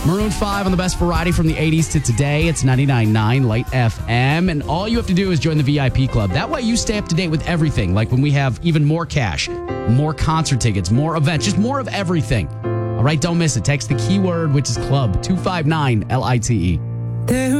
Maroon 5 on the best variety from the 80s to today. It's 99.9 Light FM. And all you have to do is join the VIP club. That way you stay up to date with everything. Like when we have even more cash, more concert tickets, more events, just more of everything. All right, don't miss it. Text the keyword, which is club, 259 LITE.